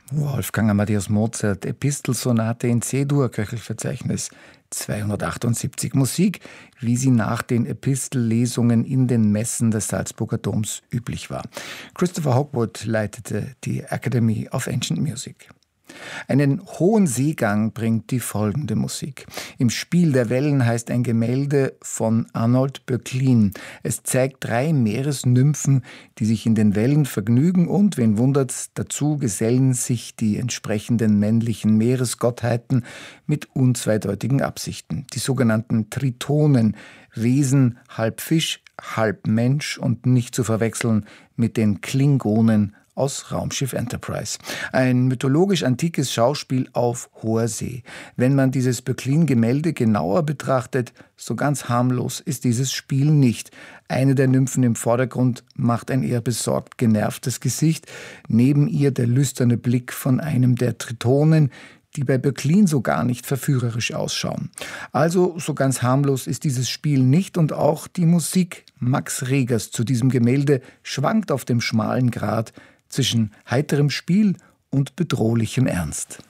Wolfgang Amadeus Mozart, Epistelsonate in C-Dur, Köchelverzeichnis 278. Musik, wie sie nach den Epistellesungen in den Messen des Salzburger Doms üblich war. Christopher Hogwood leitete die Academy of Ancient Music. Einen hohen Seegang bringt die folgende Musik. Im Spiel der Wellen heißt ein Gemälde von Arnold Böcklin. Es zeigt 3 Meeresnymphen, die sich in den Wellen vergnügen und, wen wundert's, dazu gesellen sich die entsprechenden männlichen Meeresgottheiten mit unzweideutigen Absichten. Die sogenannten Tritonen, Wesen halb Fisch, halb Mensch und nicht zu verwechseln mit den Klingonen aus Raumschiff Enterprise. Ein mythologisch antikes Schauspiel auf hoher See. Wenn man dieses Böcklin-Gemälde genauer betrachtet, so ganz harmlos ist dieses Spiel nicht. Eine der Nymphen im Vordergrund macht ein eher besorgt genervtes Gesicht. Neben ihr der lüsterne Blick von einem der Tritonen, die bei Böcklin so gar nicht verführerisch ausschauen. Also so ganz harmlos ist dieses Spiel nicht und auch die Musik Max Regers zu diesem Gemälde schwankt auf dem schmalen Grat zwischen heiterem Spiel und bedrohlichem Ernst.